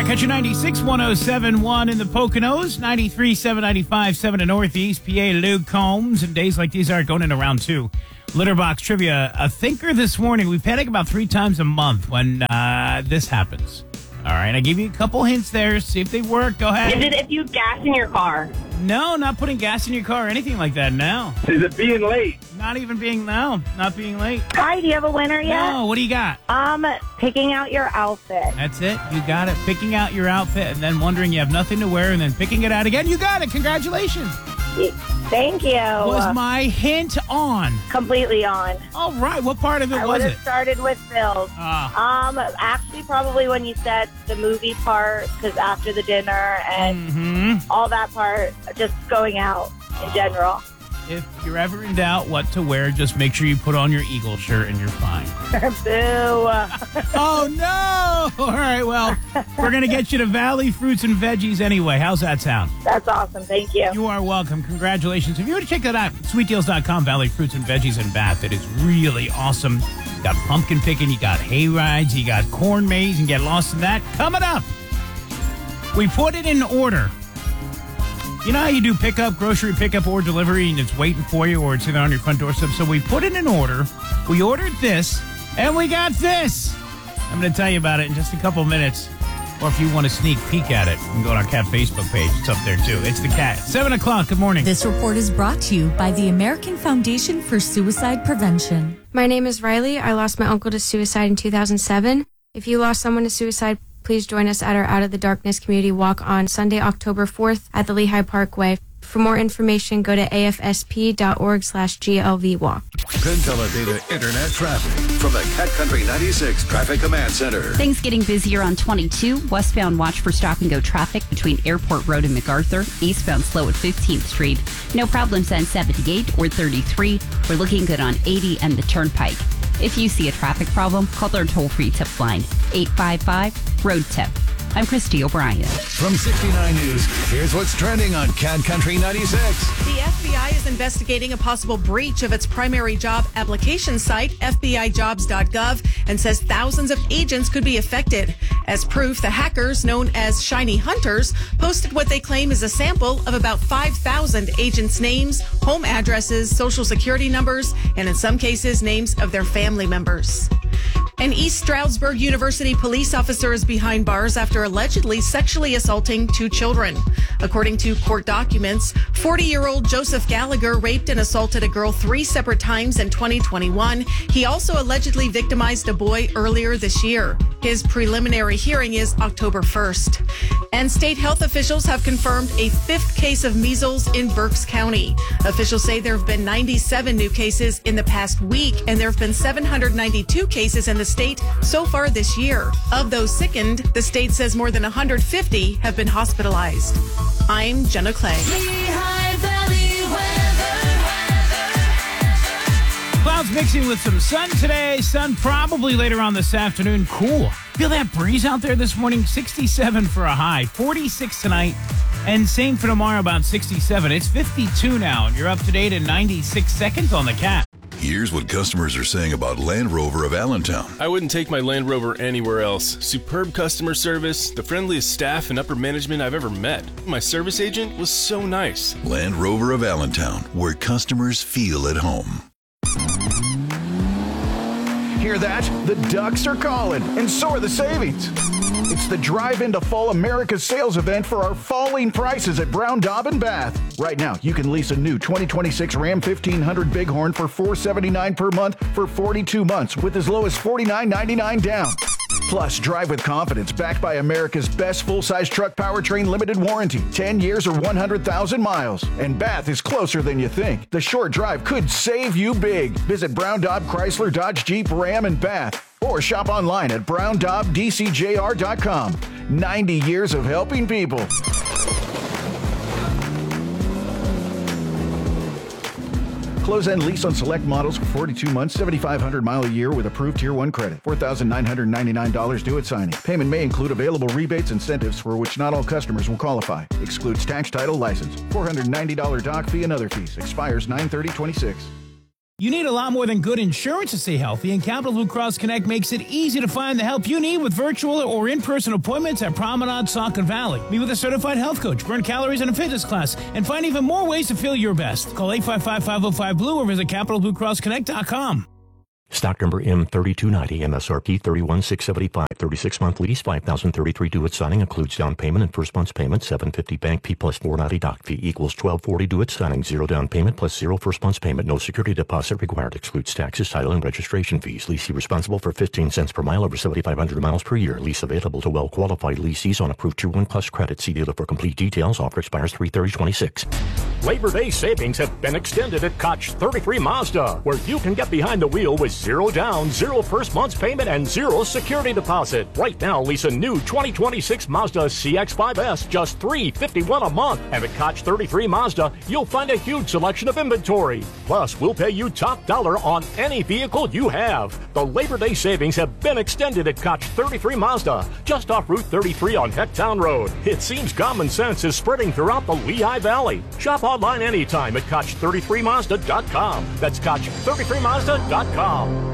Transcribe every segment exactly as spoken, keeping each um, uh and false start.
Country ninety-six, one oh seven point one in the Poconos, ninety-three, seven, ninety-five, seven in Northeast, P A, Luke Combs, and days like these are going into round two. Litterbox Trivia, a thinker this morning. We panic about three times a month when uh, this happens. All right, I give you a couple hints there. See if they work. Go ahead. Is it if you gas in your car? No, not putting gas in your car or anything like that, no. Is it being late? Not even being, no, not being late. Hi, do you have a winner yet? No, what do you got? Um, picking out your outfit. That's it. You got it. Picking out your outfit and then wondering you have nothing to wear and then picking it out again. You got it. Congratulations. Thank you. Was my hint on? Completely on. All right. What part of it I was would it? have started with Phil's. Ah. Um, actually, probably when you said the movie part, because after the dinner and Mm-hmm. all that part, just going out in general. If you're ever in doubt what to wear, just make sure you put on your Eagle shirt and you're fine. Boo. Oh, no. All right. Well, we're going to get you to Valley Fruits and Veggies anyway. How's that sound? That's awesome. Thank you. You are welcome. Congratulations. If you want to check that out, sweet deals dot com, Valley Fruits and Veggies in Bath. It is really awesome. You got pumpkin picking, you got hay rides, you got corn maze, and get lost in that. Coming up, we put it in order. You know how you do pickup, grocery pickup or delivery, and it's waiting for you, or it's either on your front doorstep? So we put it in order. We ordered this, and we got this. I'm going to tell you about it in just a couple of minutes. Or if you want to sneak peek at it, you can go to our Cat Facebook page. It's up there, too. It's the Cat. seven o'clock. Good morning. This report is brought to you by the American Foundation for Suicide Prevention. My name is Riley. I lost my uncle to suicide in two thousand seven. If you lost someone to suicide, please join us at our Out of the Darkness Community Walk on Sunday, October fourth at the Lehigh Parkway. For more information, go to A F S P dot org slash G L V walk. Pinteladata Internet traffic from the Cat Country ninety-six Traffic Command Center. Things getting busier on twenty-two. Westbound watch for stop-and-go traffic between Airport Road and MacArthur. Eastbound slow at fifteenth Street. No problems on seventy-eight or thirty-three. We're looking good on eighty and the Turnpike. If you see a traffic problem, call our toll-free tip line, eight five five, road tip. I'm Christy O'Brien. From sixty-nine News, here's what's trending on Cat Country ninety-six. The F B I is investigating a possible breach of its primary job application site, F B I jobs dot gov, and says thousands of agents could be affected. As proof, the hackers, known as Shiny Hunters, posted what they claim is a sample of about five thousand agents' names, home addresses, social security numbers, and in some cases, names of their family members. An East Stroudsburg University police officer is behind bars after allegedly sexually assaulting two children. According to court documents, forty-year-old Joseph Gallagher raped and assaulted a girl three separate times in twenty twenty-one. He also allegedly victimized a boy earlier this year. His preliminary hearing is October first. And state health officials have confirmed a fifth case of measles in Berks County. Officials say there have been ninety-seven new cases in the past week, and there have been seven hundred ninety-two cases in the state so far this year. Of those sickened, the state says more than one hundred fifty have been hospitalized. I'm Jenna Clay. Lehigh Valley weather. Clouds mixing with some sun today. Sun probably later on this afternoon. Cool. Feel that breeze out there this morning? sixty-seven for a high. forty-six tonight. And same for tomorrow, about sixty-seven. It's fifty-two now. And you're up to date in ninety-six seconds on the Cat. Here's what customers are saying about Land Rover of Allentown. I wouldn't take my Land Rover anywhere else. Superb customer service, the friendliest staff and upper management I've ever met. My service agent was so nice. Land Rover of Allentown, where customers feel at home. Hear that? The Ducks are calling, and so are the savings. It's the Drive Into Fall America sales event for our falling prices at Brown Daub and Bath. Right now, you can lease a new twenty twenty-six Ram fifteen hundred Bighorn for four hundred seventy-nine dollars per month for forty-two months with as low as forty-nine ninety-nine down. Plus, drive with confidence backed by America's best full-size truck powertrain limited warranty, ten years or one hundred thousand miles. And Bath is closer than you think. The short drive could save you big. Visit Brown Daub Chrysler Dodge Jeep Ram and Bath or shop online at brown daub d c j r dot com. ninety years of helping people. Close-end lease on select models for forty-two months, seventy-five hundred mile a year with approved Tier one credit. four thousand nine hundred ninety-nine dollars due at signing. Payment may include available rebates and incentives for which not all customers will qualify. Excludes tax, title, license. four hundred ninety dollars doc fee and other fees. Expires nine thirty twenty-six. You need a lot more than good insurance to stay healthy, and Capital Blue Cross Connect makes it easy to find the help you need with virtual or in-person appointments at Promenade Saucon Valley. Meet with a certified health coach, burn calories in a fitness class, and find even more ways to feel your best. Call eight five five, five oh five, B L U E or visit capital blue cross connect dot com. Stock number M thirty-two ninety, M S R P thirty-one thousand six hundred seventy-five, thirty-six month lease, five thousand thirty-three due at signing, includes down payment and first month's payment, seven hundred fifty bank P plus four ninety doc fee equals twelve forty due at signing, zero down payment plus zero first month's payment, no security deposit required, excludes taxes, title, and registration fees. Leasee responsible for fifteen cents per mile over seventy-five hundred miles per year. Lease available to well-qualified leasees on approved Tier one Plus credit. See dealer for complete details. Offer expires three thirty twenty-six. Labor Day savings have been extended at Koch thirty-three Mazda, where you can get behind the wheel with zero down, zero first month's payment, and zero security deposit. Right now, lease a new twenty twenty-six Mazda C X five S just three hundred fifty-one dollars a month. And at Koch thirty-three Mazda, you'll find a huge selection of inventory. Plus, we'll pay you top dollar on any vehicle you have. The Labor Day savings have been extended at Koch thirty-three Mazda, just off Route thirty-three on Hecktown Road. It seems common sense is spreading throughout the Lehigh Valley. Shop online anytime at Koch thirty-three Mazda dot com. That's Koch thirty-three Mazda dot com.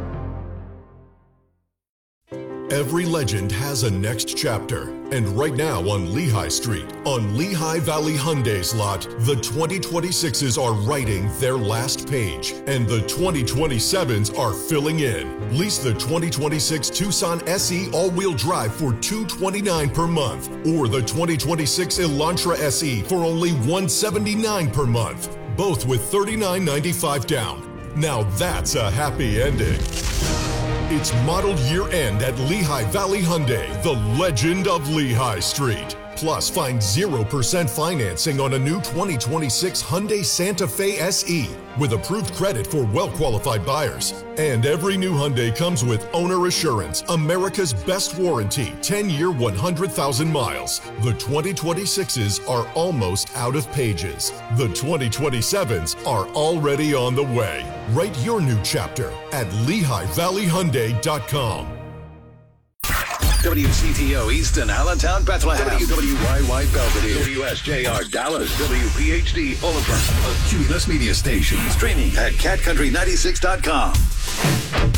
Every legend has a next chapter, and right now on Lehigh Street, on Lehigh Valley Hyundai's lot, the twenty twenty-sixes are writing their last page, and the twenty twenty-sevens are filling in. Lease the twenty twenty-six Tucson S E all-wheel drive for two hundred twenty-nine dollars per month, or the twenty twenty-six Elantra S E for only one hundred seventy-nine dollars per month, both with thirty-nine ninety-five down. Now that's a happy ending. It's model year end at Lehigh Valley Hyundai, the legend of Lehigh Street. Plus, find zero percent financing on a new twenty twenty-six Hyundai Santa Fe S E with approved credit for well-qualified buyers. And every new Hyundai comes with owner assurance, America's best warranty, ten year, one hundred thousand miles. The twenty twenty-sixes are almost out of pages. The twenty twenty-sevens are already on the way. Write your new chapter at Lehigh Valley Hyundai dot com. W C T O Easton, Allentown, Bethlehem. W W Y Y Belvedere. W S J R Dallas. W P H D Oliver. A Cumulus Media Station. Streaming at cat country ninety-six dot com.